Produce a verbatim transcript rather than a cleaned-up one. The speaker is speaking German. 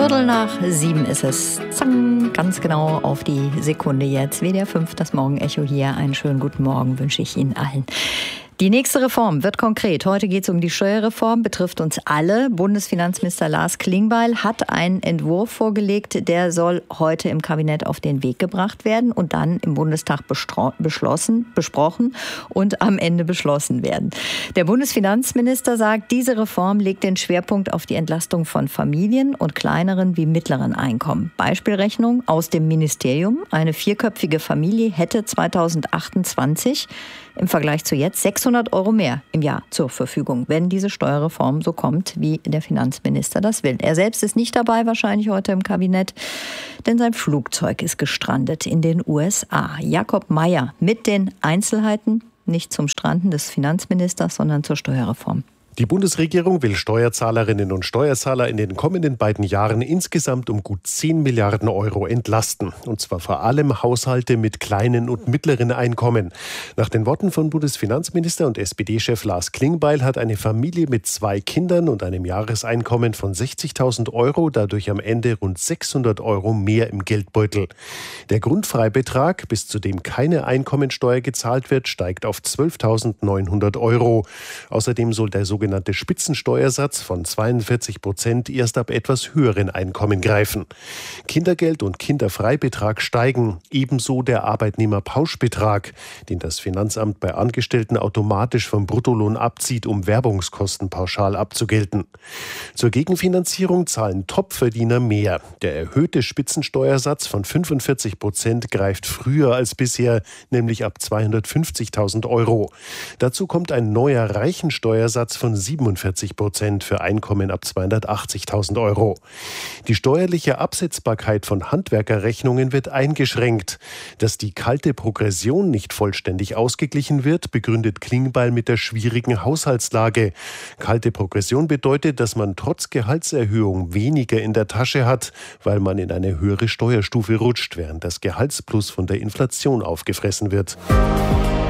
Viertel nach sieben ist es. Zang, ganz genau auf die Sekunde jetzt. W D R fünf, das Morgenecho hier. Einen schönen guten Morgen wünsche ich Ihnen allen. Die nächste Reform wird konkret. Heute geht es um die Steuerreform, betrifft uns alle. Bundesfinanzminister Lars Klingbeil hat einen Entwurf vorgelegt, der soll heute im Kabinett auf den Weg gebracht werden und dann im Bundestag beschlossen, besprochen und am Ende beschlossen werden. Der Bundesfinanzminister sagt, diese Reform legt den Schwerpunkt auf die Entlastung von Familien und kleineren wie mittleren Einkommen. Beispielrechnung aus dem Ministerium. Eine vierköpfige Familie hätte zweitausendachtundzwanzig im Vergleich zu jetzt sechshundert Euro mehr im Jahr zur Verfügung, wenn diese Steuerreform so kommt, wie der Finanzminister das will. Er selbst ist nicht dabei, wahrscheinlich heute im Kabinett, denn sein Flugzeug ist gestrandet in den U S A. Jakob Mayer mit den Einzelheiten, nicht zum Stranden des Finanzministers, sondern zur Steuerreform. Die Bundesregierung will Steuerzahlerinnen und Steuerzahler in den kommenden beiden Jahren insgesamt um gut zehn Milliarden Euro entlasten. Und zwar vor allem Haushalte mit kleinen und mittleren Einkommen. Nach den Worten von Bundesfinanzminister und S P D-Chef Lars Klingbeil hat eine Familie mit zwei Kindern und einem Jahreseinkommen von sechzigtausend Euro dadurch am Ende rund sechshundert Euro mehr im Geldbeutel. Der Grundfreibetrag, bis zu dem keine Einkommensteuer gezahlt wird, steigt auf zwölftausendneunhundert Euro. Außerdem soll der sogenannte sogenannte Spitzensteuersatz von zweiundvierzig Prozent erst ab etwas höheren Einkommen greifen. Kindergeld und Kinderfreibetrag steigen, ebenso der Arbeitnehmerpauschbetrag, den das Finanzamt bei Angestellten automatisch vom Bruttolohn abzieht, um Werbungskosten pauschal abzugelten. Zur Gegenfinanzierung zahlen Topverdiener mehr. Der erhöhte Spitzensteuersatz von fünfundvierzig Prozent greift früher als bisher, nämlich ab zweihundertfünfzigtausend Euro. Dazu kommt ein neuer Reichensteuersatz von siebenundvierzig Prozent für Einkommen ab zweihundertachtzigtausend Euro. Die steuerliche Absetzbarkeit von Handwerkerrechnungen wird eingeschränkt. Dass die kalte Progression nicht vollständig ausgeglichen wird, begründet Klingbeil mit der schwierigen Haushaltslage. Kalte Progression bedeutet, dass man trotz Gehaltserhöhung weniger in der Tasche hat, weil man in eine höhere Steuerstufe rutscht, während das Gehaltsplus von der Inflation aufgefressen wird.